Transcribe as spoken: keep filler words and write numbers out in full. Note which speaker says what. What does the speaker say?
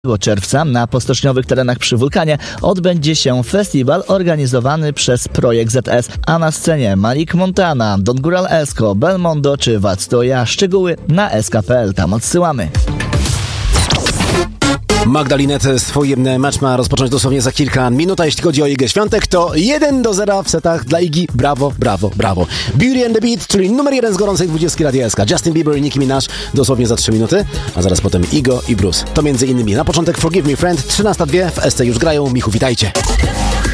Speaker 1: czerwca na postoczniowych terenach przy Wulkanie odbędzie się festiwal organizowany przez Projekt Z S, a na scenie Malik Montana, Don Góral Esko, Belmondo czy Wactoja. Szczegóły na s k kropka p l, tam odsyłamy.
Speaker 2: Magdalinet swój mecz ma rozpocząć dosłownie za kilka minut, a jeśli chodzi o Igę Świątek, to jeden do zera w setach dla Igi. Brawo, brawo, brawo. Beauty and the Beat, czyli numer jeden z gorącej dwudziestki Radia S K. Justin Bieber i Nicki Minaj dosłownie za trzy minuty, a zaraz potem Igo i Bruce. To między innymi na początek Forgive Me Friend, trzynaста dwie w S C już grają. Michu, witajcie.